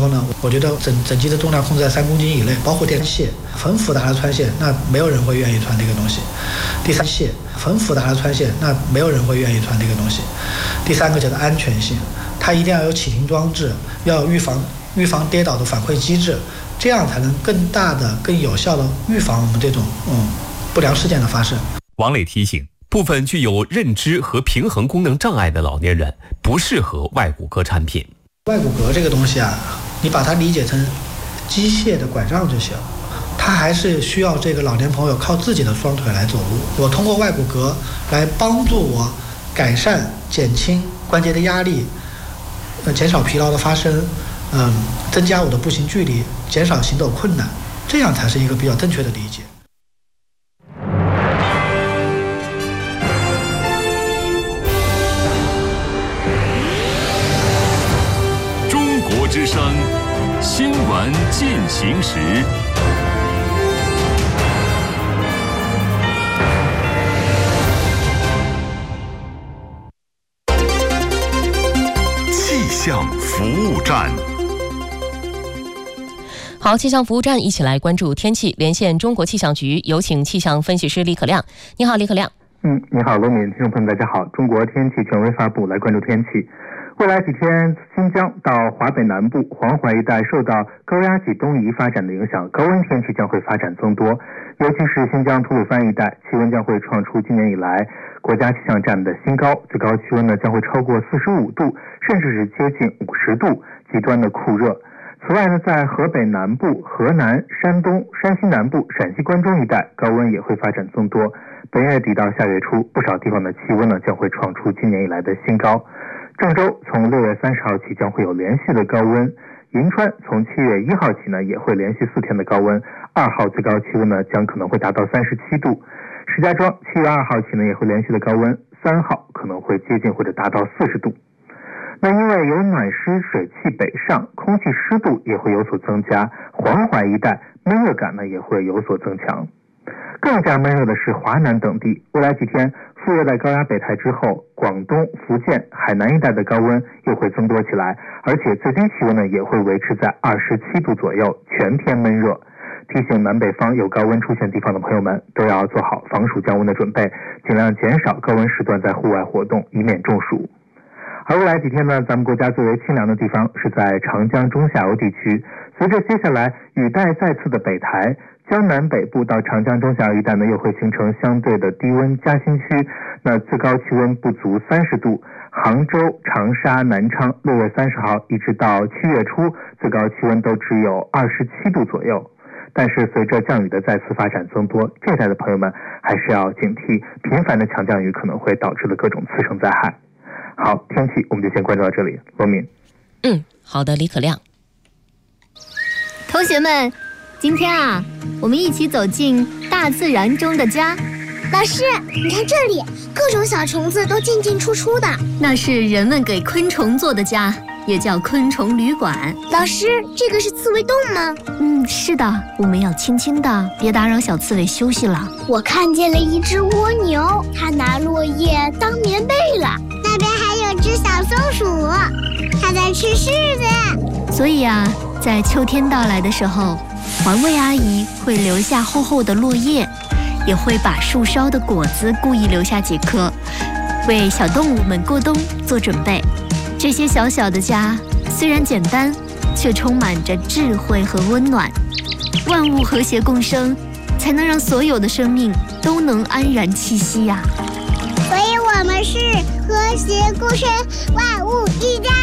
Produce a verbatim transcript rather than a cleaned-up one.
候呢，我觉得整整机的重量控制在三公斤以内，包括电线很复杂的穿线，那没有人会愿意穿这个东西。第三线很复杂的穿线，那没有人会愿意穿这个东西。第三个叫做安全性，它一定要有启停装置，要预防预防跌倒的反馈机制，这样才能更大的、更有效的预防我们这种嗯不良事件的发生。 王磊提醒，部分具有认知和平衡功能障碍的老年人不适合外骨骼产品。 外骨骼这个东西啊，你把它理解成机械的拐杖就行，它还是需要这个老年朋友靠自己的双腿来走路。我通过外骨骼来帮助我改善、减轻关节的压力，呃，减少疲劳的发生，嗯，增加我的步行距离，减少行走困难，这样才是一个比较正确的理解。 中国之声新闻进行时。气象服务站。 好，气象服务站一起来关注天气，连线中国气象局，有请气象分析师李可亮。你好，李可亮。 嗯，你好，罗敏，听众朋友们，大家好。中国天气权威发布，来关注天气。未来几天，新疆到华北南部、黄淮一带受到高压脊东移发展的影响，高温天气将会发展增多。尤其是新疆吐鲁番一带，气温将会创出今年以来国家气象站的新高，最高气温呢将会超过四十五度，甚至是接近五十度，极端的酷热。此外呢，在河北南部、河南、山东、山西南部、陕西关中一带，高温也会发展增多。本月底到下月初，不少地方的气温呢将会创出今年以来的新高。郑州从六月三十号起将会有连续的高温，银川从七月一号起呢也会连续四天的高温，二号最高气温呢将可能会达到三十七度。石家庄七月二号起呢也会连续的高温，三号可能会接近或者达到四十度。那因为有暖湿水汽北上，空气湿度也会有所增加，黄淮一带闷热感呢也会有所增强。更加闷热的是华南等地，未来几天副热带高压北抬之后，广东、福建、海南一带的高温又会增多起来，而且最低气温呢也会维持在二十七度左右，全天闷热。提醒南北方有高温出现地方的朋友们，都要做好防暑降温的准备，尽量减少高温时段在户外活动，以免中暑。而未来几天呢，咱们国家最为清凉的地方是在长江中下游地区。随着接下来雨带再次的北抬，江南北部到长江中下游一带呢，又会形成相对的低温夹心区，那最高气温不足三十度。杭州、长沙、南昌六月三十号一直到七月初，最高气温都只有二十七度左右。但是随着降雨的再次发展增多，这一带的朋友们还是要警惕频繁的强降雨可能会导致的各种次生灾害。好，天气我们就先关注到这里。罗敏。 嗯，好的，李可亮。 同学们，今天啊，我们一起走进大自然中的家。 老师，你看这里，各种小虫子都进进出出的。 那是人们给昆虫做的家，也叫昆虫旅馆。 老师，这个是刺猬洞吗？ 嗯，是的，我们要轻轻的，别打扰小刺猬休息了。 我看见了一只蜗牛，它拿落叶当棉被了。那边还有只小松鼠，它在吃柿子。 所以啊，在秋天到来的时候，环卫阿姨会留下厚厚的落叶，也会把树梢的果子故意留下几颗，为小动物们过冬做准备。这些小小的家虽然简单，却充满着智慧和温暖。万物和谐共生，才能让所有的生命都能安然栖息呀、 所以我们是和谐共生，万物一家。